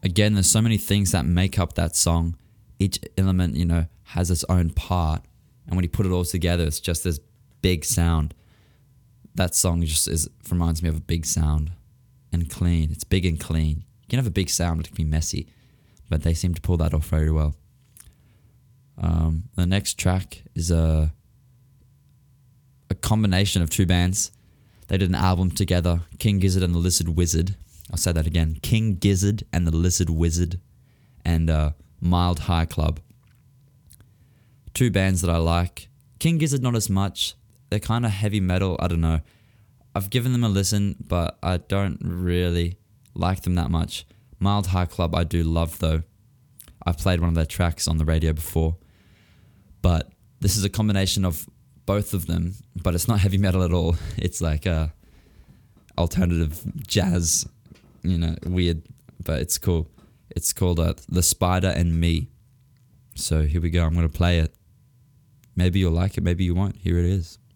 again, there's so many things that make up that song. Each element, has its own part. And when you put it all together, it's just this big sound. That song reminds me of a big sound and clean. It's big and clean. You can have a big sound, it can be messy, but they seem to pull that off very well. The next track is a combination of two bands. They did an album together, King Gizzard and the Lizard Wizard. I'll say that again. King Gizzard and the Lizard Wizard, and Mild High Club. Two bands that I like. King Gizzard not as much. They're kind of heavy metal. I don't know. I've given them a listen, but I don't really like them that much. Mild High Club I do love though. I've played one of their tracks on the radio before. But this is a combination of both of them, but it's not heavy metal at all. It's like alternative jazz, weird, but it's cool. It's called The Spider and Me. So here we go. I'm going to play it. Maybe you'll like it, maybe you won't. Here it is.